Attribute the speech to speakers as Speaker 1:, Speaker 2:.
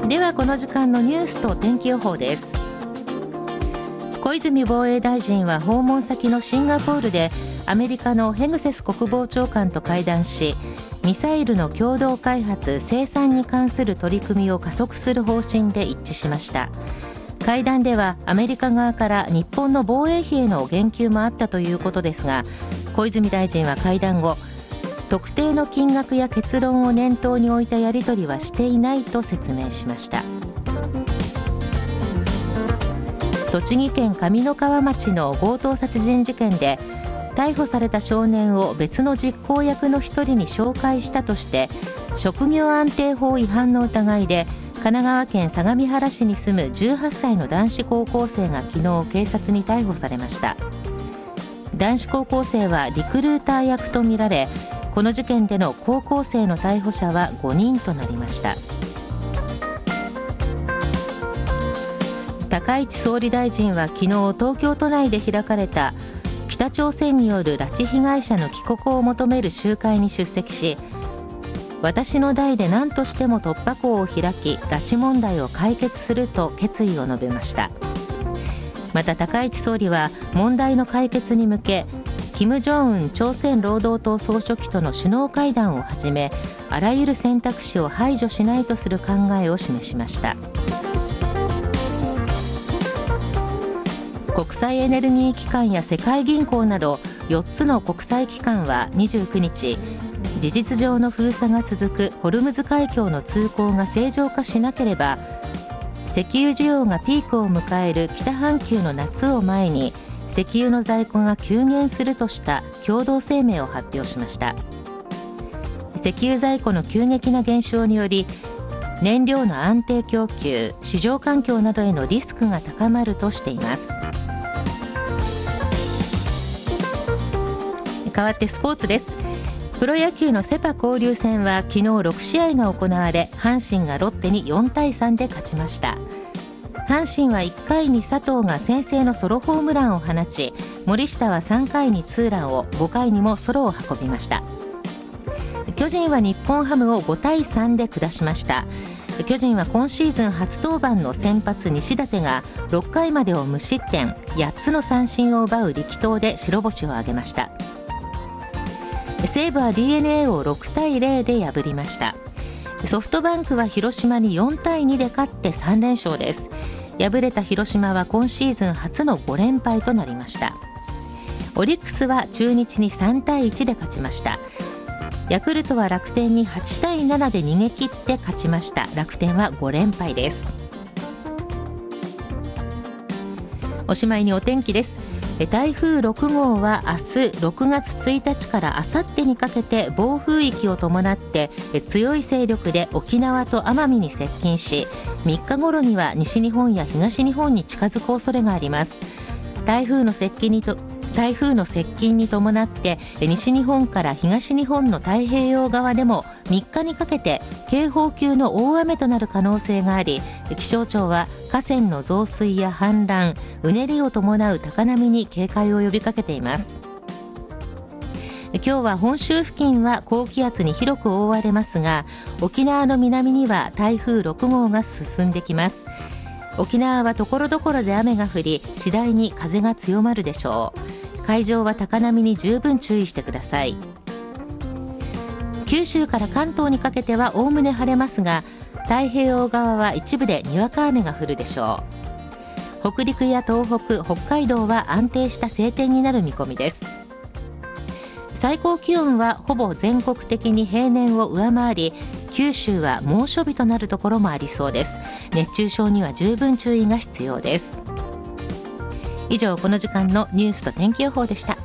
Speaker 1: ではこの時間のニュースと天気予報です。小泉防衛大臣は訪問先のシンガポールでアメリカのヘグセス国防長官と会談し、ミサイルの共同開発・生産に関する取り組みを加速する方針で一致しました。会談ではアメリカ側から日本の防衛費への言及もあったということですが、小泉大臣は会談後、特定の金額や結論を念頭に置いたやり取りはしていないと説明しました。栃木県上三川町の強盗殺人事件で逮捕された少年を別の実行役の一人に紹介したとして職業安定法違反の疑いで神奈川県相模原市に住む18歳の男子高校生が昨日警察に逮捕されました。男子高校生はリクルーター役とみられ、この事件での高校生の逮捕者は5人となりました。高市総理大臣は昨日東京都内で開かれた北朝鮮による拉致被害者の帰国を求める集会に出席し、私の代で何としても突破口を開き拉致問題を解決すると決意を述べました。また高市総理は問題の解決に向け金正恩朝鮮労働党総書記との首脳会談をはじめ、あらゆる選択肢を排除しないとする考えを示しました。国際エネルギー機関や世界銀行など4つの国際機関は29日、事実上の封鎖が続くホルムズ海峡の通行が正常化しなければ、石油需要がピークを迎える北半球の夏を前に石油の在庫が急減するとした共同声明を発表しました。石油在庫の急激な減少により燃料の安定供給、市場環境などへのリスクが高まるとしています。変わってスポーツです。プロ野球のセパ交流戦は昨日6試合が行われ、阪神がロッテに4対3で勝ちました。阪神は1回に佐藤が先制のソロホームランを放ち、森下は3回にツーランを、5回にもソロを運びました。巨人は日本ハムを5対3で下しました。巨人は今シーズン初登板の先発西舘が6回までを無失点、8つの三振を奪う力投で白星を挙げました。西武は DNA を6対0で破りました。ソフトバンクは広島に4対2で勝って3連勝です。敗れた広島は今シーズン初の5連敗となりました。オリックスは中日に3対1で勝ちました。ヤクルトは楽天に8対7で逃げ切って勝ちました。楽天は5連敗です。おしまいにお天気です。台風6号は明日6月1日からあさってにかけて暴風域を伴って強い勢力で沖縄と奄美に接近し、3日頃には西日本や東日本に近づく恐れがあります。台風の接近に伴って西日本から東日本の太平洋側でも3日にかけて警報級の大雨となる可能性があり、気象庁は河川の増水や氾濫、うねりを伴う高波に警戒を呼びかけています。今日は本州付近は高気圧に広く覆われますが、沖縄の南には台風6号が進んできます。沖縄はところどころで雨が降り、次第に風が強まるでしょう。海上は高波に十分注意してください。九州から関東にかけてはおおむね晴れますが、太平洋側は一部でにわか雨が降るでしょう。北陸や東北、北海道は安定した晴天になる見込みです。最高気温はほぼ全国的に平年を上回り、九州は猛暑日となるところもありそうです。熱中症には十分注意が必要です。以上、この時間のニュースと天気予報でした。